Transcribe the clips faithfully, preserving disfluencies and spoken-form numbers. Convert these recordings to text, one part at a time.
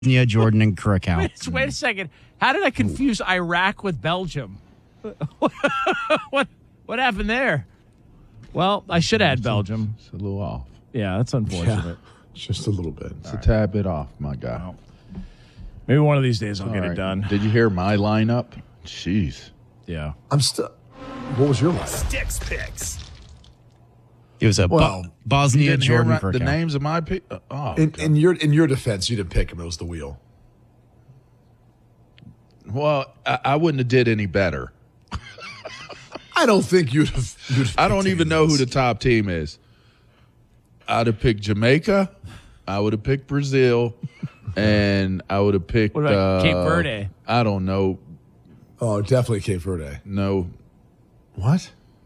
Bosnia, Jordan, and Curacao. Wait, wait a second. How did I confuse Iraq with Belgium? what what happened there? Well, I should add Belgium. It's a little off. Yeah, that's unfortunate. Yeah, just a little bit. It's All a tad right. bit off, my guy. Well, maybe one of these days I'll All get right. it done. Did you hear my lineup? Jeez. Yeah. I'm still. What was your lineup? Sticks picks. It was a well, Bo- Bosnia, Jordan, my, Curacao. the names of my pick. Oh, in, in your in your defense, you didn't pick him. It was the wheel. Well, I, I wouldn't have did any better. I don't think you'd have. You'd have I don't even know who this. the top team is. I'd have picked Jamaica. I would have picked Brazil, and I would have picked What about uh, Cape Verde? I don't know. Oh, definitely Cape Verde. No, What?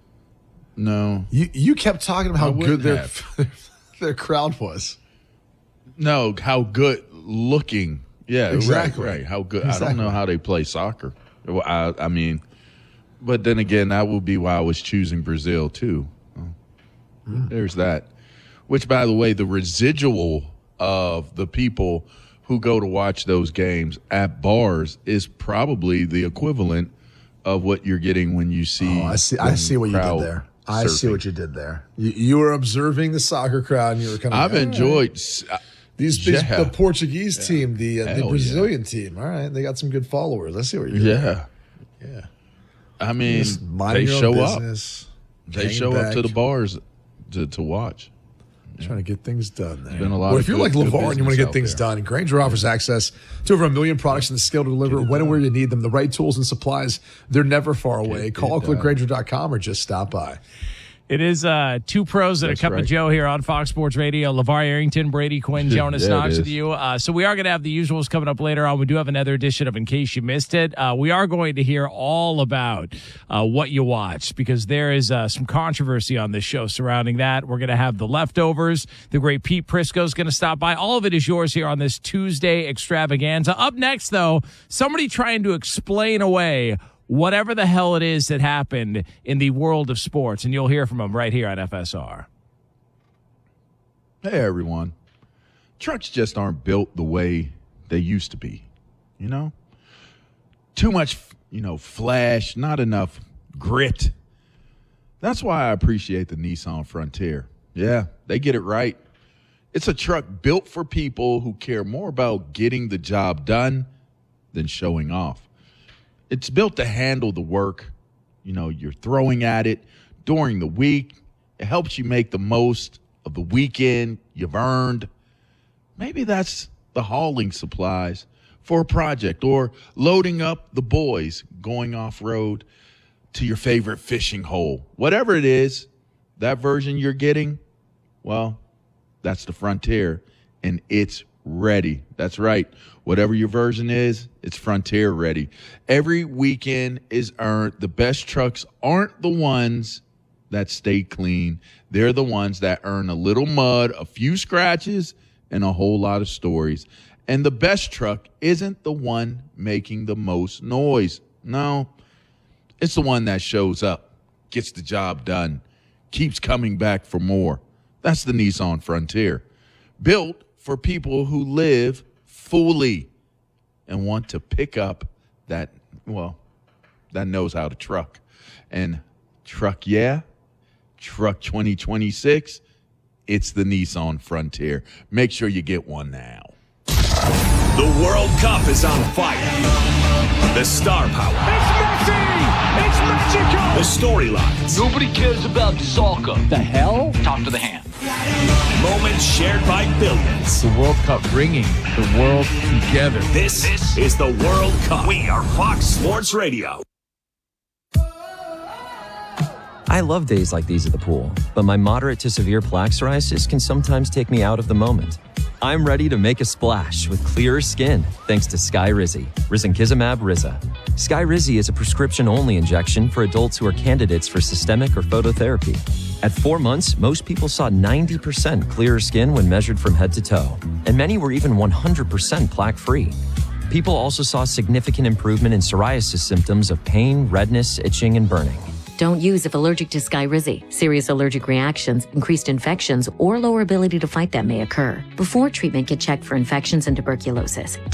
no, You you kept talking about I how wouldn't good their have. their crowd was. no. How good looking? Yeah, Exactly. right, right. How good? I Exactly. don't know how they play soccer. Well, I, I mean, but then again, that would be why I was choosing Brazil too. Oh, There's that. Which, by the way, the residual of the people who go to watch those games at bars is probably the equivalent of what you're getting when you see. Oh, I see. I see what you did crowd there. I see surfing. what you did there. You, you were observing the soccer crowd, and you were kind of. I've like, enjoyed. s- these, these Yeah. the Portuguese team, the uh, the Hell Brazilian team. All right, they got some good followers. I see what you're doing. Yeah, yeah. I mean, Just minding they your show own up. business, They hanging show up to back, the bars to, to watch. trying to get things done. There. been a lot well, of if you're good- like good LeVar and you want to business get out things there. done, Grainger offers access to over a million products and the skill to deliver when and where you need them. The right tools and supplies, they're never far away. Call it click done. Grainger dot com or just stop by. It is uh, two pros and That's a cup right. of Joe here on Fox Sports Radio. LeVar Arrington, Brady Quinn, Jonas Yeah, it Knox is. with you. Uh, so we are going to have the usuals coming up later on. We do have another edition of In Case You Missed It. Uh, we are going to hear all about uh, what you watched because there is uh, some controversy on this show surrounding that. We're going to have the leftovers. The great Pete Prisco is going to stop by. All of it is yours here on this Tuesday extravaganza. Up next, though, somebody trying to explain away whatever the hell it is that happened in the world of sports, and you'll hear from him right here on F S R. Hey, everyone. Trucks just aren't built the way they used to be, you know? Too much, you know, flash, not enough grit. That's why I appreciate the Nissan Frontier. Yeah, they get it right. It's a truck built for people who care more about getting the job done than showing off. It's built to handle the work, you know, you're throwing at it during the week. It helps you make the most of the weekend you've earned. Maybe that's the hauling supplies for a project or loading up the boys going off-road to your favorite fishing hole. Whatever it is, that version you're getting, well, that's the Frontier, and it's ready. That's right. Whatever your version is, it's Frontier ready. Every weekend is earned. The best trucks aren't the ones that stay clean. They're the ones that earn a little mud, a few scratches, and a whole lot of stories. And the best truck isn't the one making the most noise. No, it's the one that shows up, gets the job done, keeps coming back for more. That's the Nissan Frontier. Built for people who live fully and want to pick up that, well, that knows how to truck. And truck, yeah, truck twenty twenty-six, it's the Nissan Frontier. Make sure you get one now. The World Cup is on fire. The star power. It's Messi! It's Mexico! The storylines. Nobody cares about soccer. The hell? Talk to the hand. Moments shared by billions. The World Cup bringing the world together. This, this is the World Cup. We are Fox Sports Radio. I love days like these at the pool, but my moderate to severe plaque psoriasis can sometimes take me out of the moment. I'm ready to make a splash with clearer skin thanks to Skyrizi, Risankizumab Riza. Skyrizi is a prescription-only injection for adults who are candidates for systemic or phototherapy. At four months, most people saw ninety percent clearer skin when measured from head to toe, and many were even one hundred percent plaque-free. People also saw significant improvement in psoriasis symptoms of pain, redness, itching, and burning. Don't use if allergic to Skyrizi. Serious allergic reactions, increased infections, or lower ability to fight them may occur. Before treatment, get checked for infections and tuberculosis.